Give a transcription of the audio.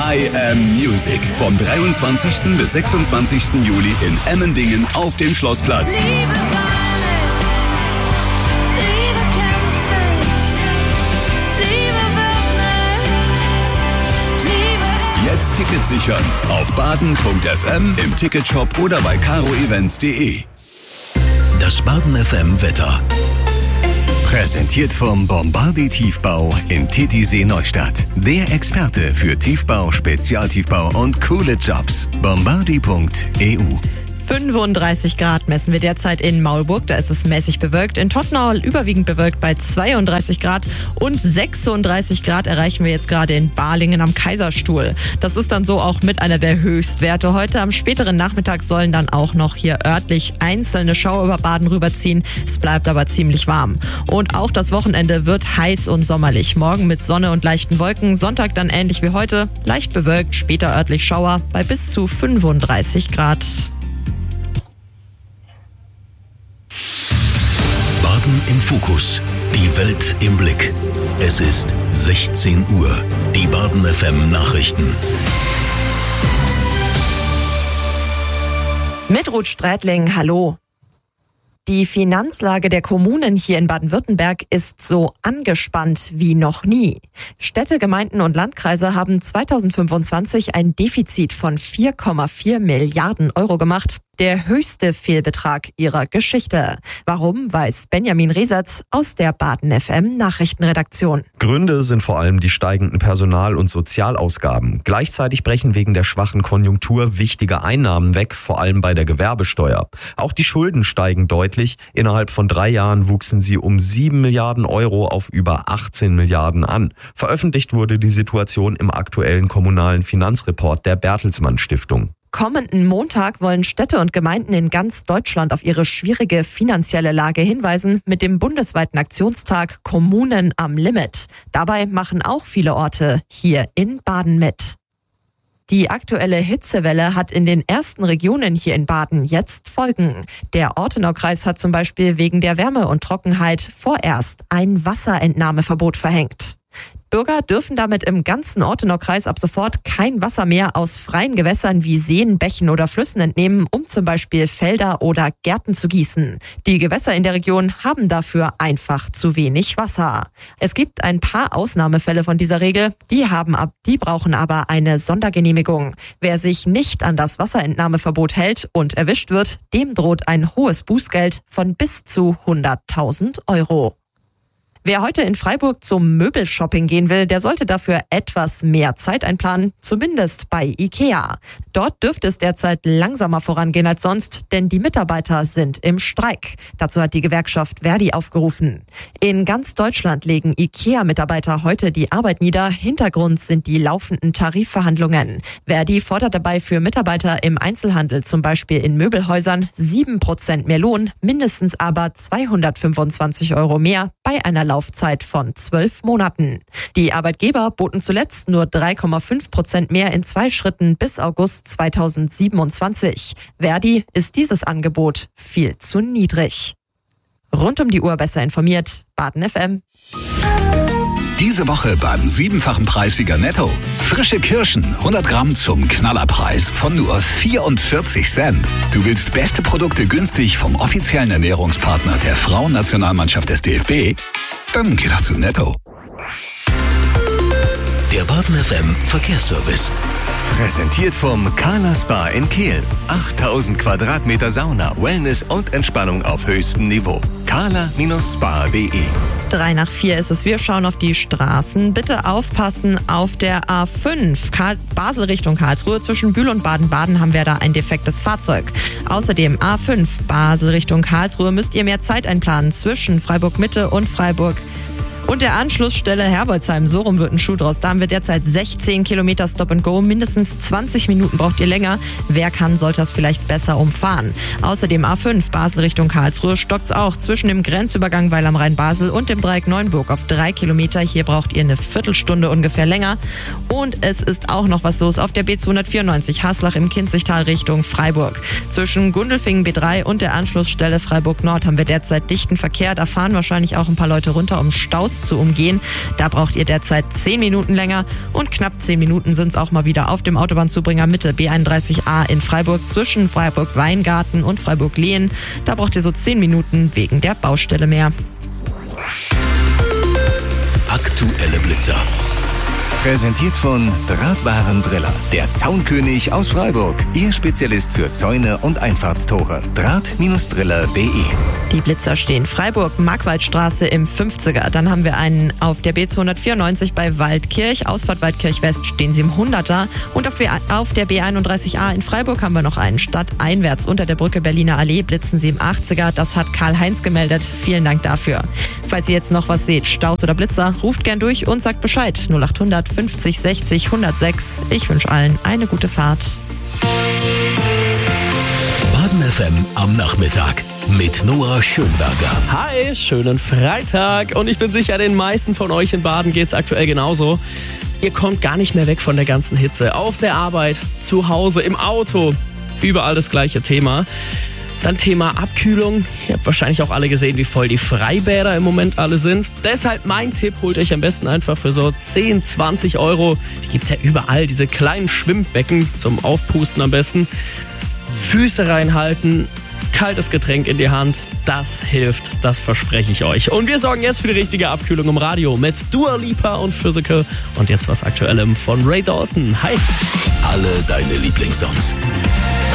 I Am Music. Vom 23. bis 26. Juli in Emmendingen auf dem Schlossplatz. Liebe Sonne, Liebe kämpft nicht, Liebe wird nicht, Liebe. Jetzt Tickets sichern auf baden.fm, im Ticketshop oder bei caroevents.de. Das Baden FM Wetter. Präsentiert vom Bombardi Tiefbau in Titisee Neustadt. Der Experte für Tiefbau, Spezialtiefbau und coole Jobs. Bombardi.eu. 35 Grad messen wir derzeit in Maulburg, da ist es mäßig bewölkt. In Tottenau überwiegend bewölkt bei 32 Grad und 36 Grad erreichen wir jetzt gerade in Balingen am Kaiserstuhl. Das ist dann so auch mit einer der Höchstwerte. Heute am späteren Nachmittag sollen dann auch noch hier örtlich einzelne Schauer über Baden rüberziehen. Es bleibt aber ziemlich warm. Und auch das Wochenende wird heiß und sommerlich. Morgen mit Sonne und leichten Wolken, Sonntag dann ähnlich wie heute, leicht bewölkt, später örtlich Schauer bei bis zu 35 Grad. Baden im Fokus. Die Welt im Blick. Es ist 16 Uhr. Die Baden FM Nachrichten. Mit Ruth Strätling, hallo. Die Finanzlage der Kommunen hier in Baden-Württemberg ist so angespannt wie noch nie. Städte, Gemeinden und Landkreise haben 2025 ein Defizit von 4,4 Milliarden Euro gemacht. Der höchste Fehlbetrag ihrer Geschichte. Warum, weiß Benjamin Resertz aus der Baden FM Nachrichtenredaktion. Gründe sind vor allem die steigenden Personal- und Sozialausgaben. Gleichzeitig brechen wegen der schwachen Konjunktur wichtige Einnahmen weg, vor allem bei der Gewerbesteuer. Auch die Schulden steigen deutlich. Innerhalb von 3 Jahren wuchsen sie um 7 Milliarden Euro auf über 18 Milliarden an. Veröffentlicht wurde die Situation im aktuellen kommunalen Finanzreport der Bertelsmann Stiftung. Kommenden Montag wollen Städte und Gemeinden in ganz Deutschland auf ihre schwierige finanzielle Lage hinweisen mit dem bundesweiten Aktionstag Kommunen am Limit. Dabei machen auch viele Orte hier in Baden mit. Die aktuelle Hitzewelle hat in den ersten Regionen hier in Baden jetzt Folgen. Der Ortenaukreis hat zum Beispiel wegen der Wärme und Trockenheit vorerst ein Wasserentnahmeverbot verhängt. Bürger dürfen damit im ganzen Ortenaukreis ab sofort kein Wasser mehr aus freien Gewässern wie Seen, Bächen oder Flüssen entnehmen, um zum Beispiel Felder oder Gärten zu gießen. Die Gewässer in der Region haben dafür einfach zu wenig Wasser. Es gibt ein paar Ausnahmefälle von dieser Regel, die brauchen aber eine Sondergenehmigung. Wer sich nicht an das Wasserentnahmeverbot hält und erwischt wird, dem droht ein hohes Bußgeld von bis zu 100.000 Euro. Wer heute in Freiburg zum Möbelshopping gehen will, der sollte dafür etwas mehr Zeit einplanen, zumindest bei IKEA. Dort dürfte es derzeit langsamer vorangehen als sonst, denn die Mitarbeiter sind im Streik. Dazu hat die Gewerkschaft Verdi aufgerufen. In ganz Deutschland legen IKEA-Mitarbeiter heute die Arbeit nieder. Hintergrund sind die laufenden Tarifverhandlungen. Verdi fordert dabei für Mitarbeiter im Einzelhandel, zum Beispiel in Möbelhäusern, 7% mehr Lohn, mindestens aber 225 Euro mehr bei einer Laufzeit von 12 Monaten. Die Arbeitgeber boten zuletzt nur 3,5% mehr in 2 Schritten bis August 2027. Verdi ist dieses Angebot viel zu niedrig. Rund um die Uhr besser informiert, Baden FM. Diese Woche beim 7-fachen Preissieger Netto. Frische Kirschen, 100 Gramm zum Knallerpreis von nur 44 Cent. Du willst beste Produkte günstig vom offiziellen Ernährungspartner der Frauennationalmannschaft des DFB? Dann geh doch zu Netto. Der Baden FM Verkehrsservice. Präsentiert vom Carla Spa in Kehl. 8000 Quadratmeter Sauna, Wellness und Entspannung auf höchstem Niveau. carla-spa.de. 3 nach 4 ist es. Wir schauen auf die Straßen. Bitte aufpassen auf der A5 Basel Richtung Karlsruhe. Zwischen Bühl und Baden-Baden haben wir da ein defektes Fahrzeug. Außerdem A5 Basel Richtung Karlsruhe müsst ihr mehr Zeit einplanen zwischen Freiburg Mitte und Freiburg und der Anschlussstelle Herbolzheim. So rum wird ein Schuh draus. Da haben wir derzeit 16 Kilometer Stop and Go. Mindestens 20 Minuten braucht ihr länger. Wer kann, sollte das vielleicht besser umfahren. Außerdem A5 Basel Richtung Karlsruhe stockt's auch zwischen dem Grenzübergang Weil am Rhein-Basel und dem Dreieck Neuenburg auf 3 Kilometer. Hier braucht ihr eine Viertelstunde ungefähr länger. Und es ist auch noch was los auf der B294 Haslach im Kinzigtal Richtung Freiburg. Zwischen Gundelfingen B3 und der Anschlussstelle Freiburg Nord haben wir derzeit dichten Verkehr. Da fahren wahrscheinlich auch ein paar Leute runter, um Staus Blitz zu umgehen. Da braucht ihr derzeit 10 Minuten länger und knapp 10 Minuten sind es auch mal wieder auf dem Autobahnzubringer Mitte B31a in Freiburg zwischen Freiburg-Weingarten und Freiburg-Lehen. Da braucht ihr so 10 Minuten wegen der Baustelle mehr. Aktuelle Blitzer. Präsentiert von Drahtwarendriller, der Zaunkönig aus Freiburg. Ihr Spezialist für Zäune und Einfahrtstore. Draht-driller.de. Die Blitzer stehen Freiburg, Markwaldstraße im 50er. Dann haben wir einen auf der B294 bei Waldkirch. Ausfahrt Waldkirch West stehen sie im 100er. Und auf der B31a in Freiburg haben wir noch einen stadteinwärts. Unter der Brücke Berliner Allee blitzen sie im 80er. Das hat Karl-Heinz gemeldet. Vielen Dank dafür. Falls ihr jetzt noch was seht, Staus oder Blitzer, ruft gern durch und sagt Bescheid. 0800 50 60 106. Ich wünsche allen eine gute Fahrt. Baden FM am Nachmittag mit Noah Schönberger. Hi, schönen Freitag. Und ich bin sicher, den meisten von euch in Baden geht's aktuell genauso. Ihr kommt gar nicht mehr weg von der ganzen Hitze. Auf der Arbeit, zu Hause, im Auto. Überall das gleiche Thema. Dann Thema Abkühlung. Ihr habt wahrscheinlich auch alle gesehen, wie voll die Freibäder im Moment alle sind. Deshalb mein Tipp, holt euch am besten einfach für so 10, 20 Euro. Die gibt's ja überall, diese kleinen Schwimmbecken zum Aufpusten am besten. Füße reinhalten, kaltes Getränk in die Hand. Das hilft, das verspreche ich euch. Und wir sorgen jetzt für die richtige Abkühlung im Radio mit Dua Lipa und Physical. Und jetzt was Aktuellem von Ray Dalton. Hi! Alle deine Lieblingssongs.